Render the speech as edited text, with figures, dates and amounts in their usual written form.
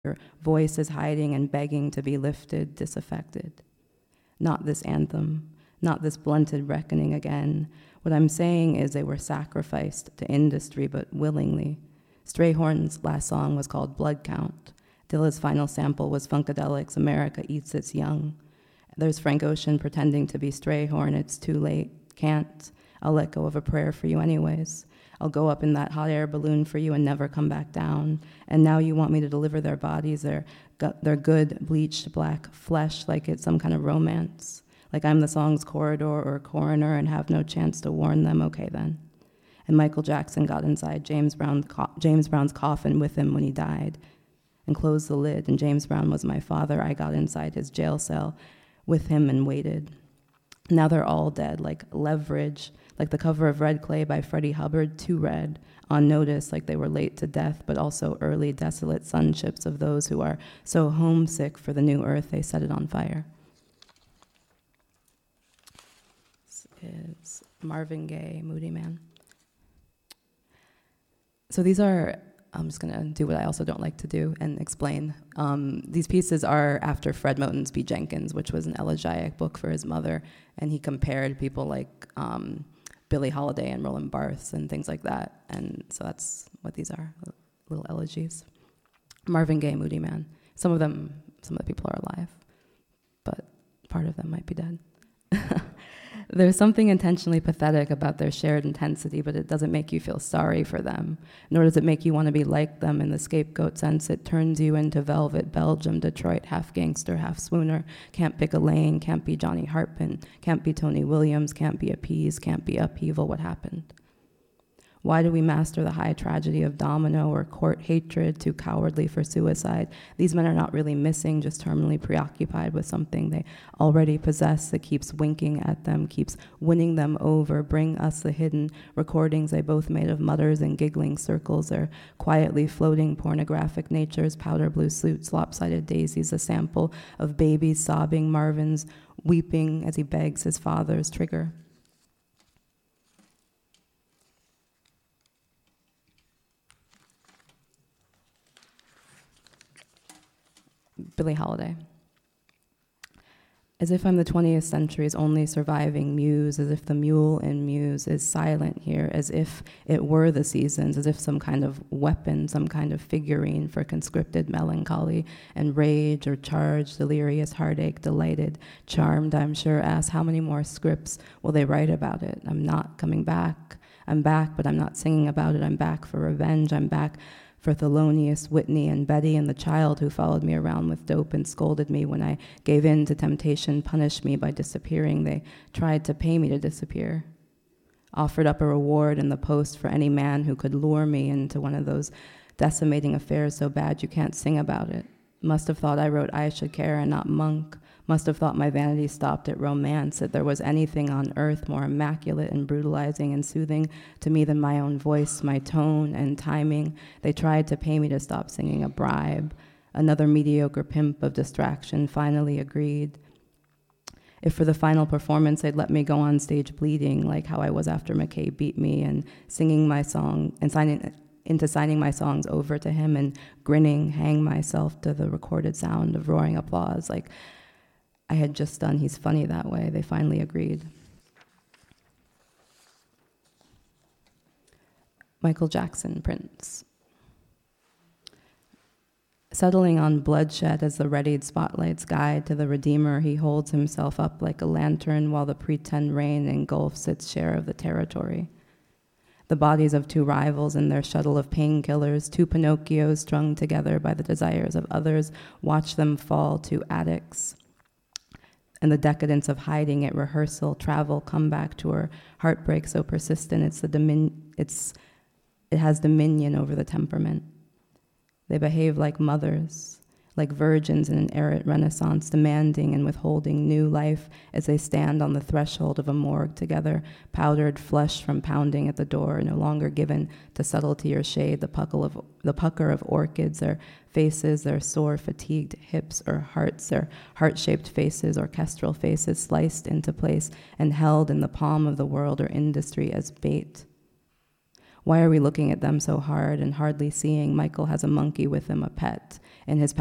Your voice is hiding and begging to be lifted, disaffected. Not this anthem, not this blunted reckoning again. What I'm saying is they were sacrificed to industry, but willingly. Strayhorn's last song was called Blood Count. Dilla's final sample was Funkadelic's America Eats Its Young. There's Frank Ocean pretending to be Strayhorn. It's too late, can't. I'll let go of a prayer for you anyways. I'll go up in that hot air balloon for you and never come back down. And now you want me to deliver their bodies, their good, bleached black flesh like it's some kind of romance. Like I'm the song's corridor or coroner and have no chance to warn them, okay then. And Michael Jackson got inside James Brown's coffin with him when he died and closed the lid, and James Brown was my father. I got inside his jail cell with him and waited. Now they're all dead, like Leverage, like the cover of Red Clay by Freddie Hubbard, too red, on notice, like they were late to death, but also early, desolate sunships of those who are so homesick for the new earth they set it on fire. This is Marvin Gaye, Moody Man. So these are, I'm just going to do what I also don't like to do and explain. These pieces are after Fred Moten's B. Jenkins, which was an elegiac book for his mother, and he compared people like Billie Holiday and Roland Barthes and things like that. And so that's what these are, little elegies. Marvin Gaye, Moody Man. Some of the people are alive, but part of them might be dead. There's something intentionally pathetic about their shared intensity, but it doesn't make you feel sorry for them, nor does it make you want to be like them in the scapegoat sense. It turns you into Velvet, Belgium, Detroit, half gangster, half swooner, can't pick a lane, can't be Johnny Hartman, can't be Tony Williams, can't be appeased, can't be upheaval. What happened? Why do we master the high tragedy of domino or court hatred, too cowardly for suicide? These men are not really missing, just terminally preoccupied with something they already possess that keeps winking at them, keeps winning them over. Bring us the hidden recordings they both made of mutters and giggling circles, their quietly floating pornographic natures, powder blue suits, lopsided daisies, a sample of babies sobbing, Marvin's weeping as he begs his father's trigger. Billie Holiday. As if I'm the 20th century's only surviving muse, as if the mule in Muse is silent here, as if it were the seasons, as if some kind of weapon, some kind of figurine for conscripted melancholy and rage or charged, delirious heartache, delighted, charmed, I'm sure, ask how many more scripts will they write about it? I'm not coming back. I'm back, but I'm not singing about it. I'm back for revenge. I'm back for Thelonious, Whitney, and Betty, and the child who followed me around with dope and scolded me when I gave in to temptation, punished me by disappearing. They tried to pay me to disappear. Offered up a reward in the post for any man who could lure me into one of those decimating affairs so bad you can't sing about it. Must have thought I wrote I Should Care and not Monk. Must have thought my vanity stopped at romance, that there was anything on earth more immaculate and brutalizing and soothing to me than my own voice, my tone and timing. They tried to pay me to stop singing, a bribe. Another mediocre pimp of distraction finally agreed. If for the final performance they'd let me go on stage bleeding, like how I was after McKay beat me, and singing my song and signing my songs over to him and grinning, hang myself to the recorded sound of roaring applause, like I had just done He's Funny That Way. They finally agreed. Michael Jackson, Prince. Settling on bloodshed as the readied spotlight's guide to the Redeemer, he holds himself up like a lantern while the pretend rain engulfs its share of the territory. The bodies of two rivals in their shuttle of painkillers, two Pinocchios strung together by the desires of others, watch them fall to addicts. And the decadence of hiding at rehearsal, travel, comeback tour, heartbreak so persistent, it has dominion over the temperament. They behave like mothers, like virgins in an arid renaissance, demanding and withholding new life as they stand on the threshold of a morgue together, powdered flesh from pounding at the door, no longer given to subtlety or shade, the pucker of orchids, their faces, their sore, fatigued hips or hearts, their heart-shaped faces, orchestral faces, sliced into place and held in the palm of the world or industry as bait. Why are we looking at them so hard and hardly seeing Michael has a monkey with him, a pet, in his